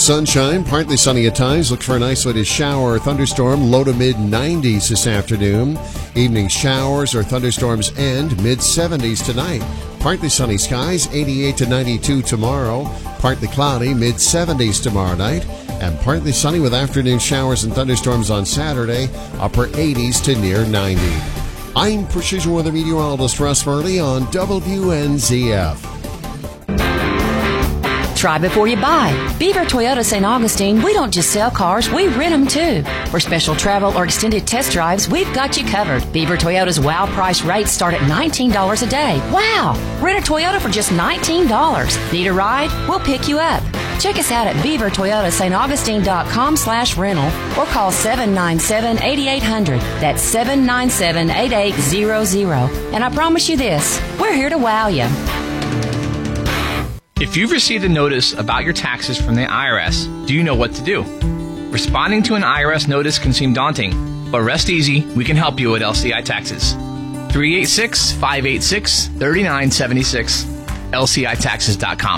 Sunshine, partly sunny at times. Look for an isolated shower or thunderstorm. Low to mid-90s this afternoon. Evening showers or thunderstorms end mid-70s tonight. Partly sunny skies, 88 to 92 tomorrow. Partly cloudy, mid-70s tomorrow night. And partly sunny with afternoon showers and thunderstorms on Saturday. Upper 80s to near 90. I'm Precision Weather Meteorologist Russ Murley on WNZF. Try before you buy. Beaver Toyota St. Augustine, we don't just sell cars, we rent them too. For special travel or extended test drives, we've got you covered. Beaver Toyota's wow price rates start at $19 a day. Wow! Rent a Toyota for just $19. Need a ride? We'll pick you up. Check us out at beavertoyotastaugustine.com/rental or call 797-8800. That's 797-8800. And I promise you this, we're here to wow you. If you've received a notice about your taxes from the IRS, do you know what to do? Responding to an IRS notice can seem daunting, but rest easy, we can help you at LCI Taxes. 386-586-3976, LCITaxes.com.